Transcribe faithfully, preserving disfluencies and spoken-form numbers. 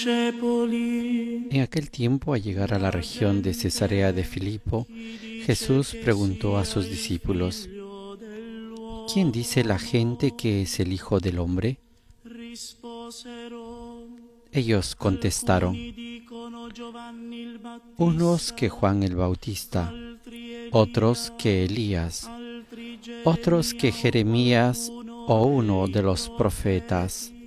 En aquel tiempo, al llegar a la región de Cesarea de Filipo, Jesús preguntó a sus discípulos: ¿Quién dice la gente que es el Hijo del Hombre? Ellos contestaron: unos que Juan el Bautista, otros que Elías, otros que Jeremías o uno de los profetas.